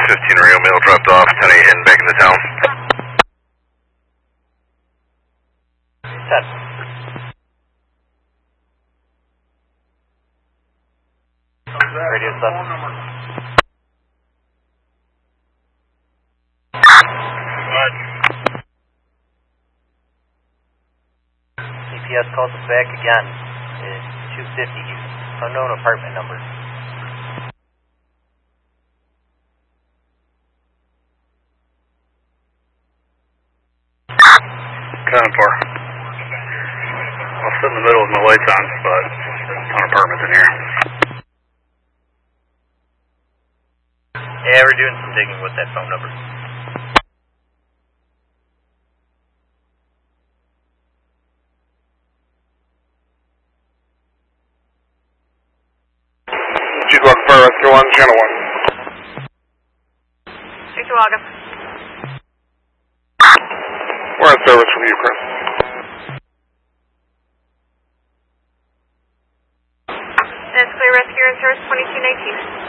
15 Rio mail dropped off, 10-8 heading back into town. 10. Radio 7. CPS calls us back again. It's 250 unknown apartment number. Counting for. I'll sit in the middle with my lights on, but there's a ton of apartments in here. Yeah, we're doing some digging with that phone number. Cheesewagon Fire Rescue 1, Channel 1. Cheesewagon. We're on service from you, Chris. That's Clear Rescue in service 2219.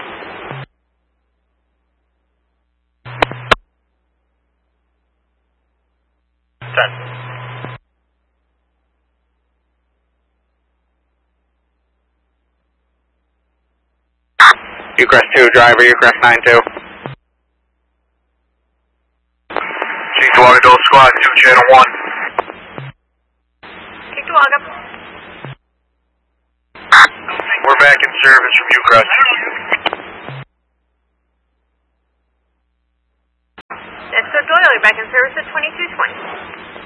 Ucrest 2, driver, Ucrest 9-2. Cheesewagon Dole Squad 2, Channel 1. Cheesewagon. We're back in service from Ucrest. That's Good Doyle, back in service at 2220.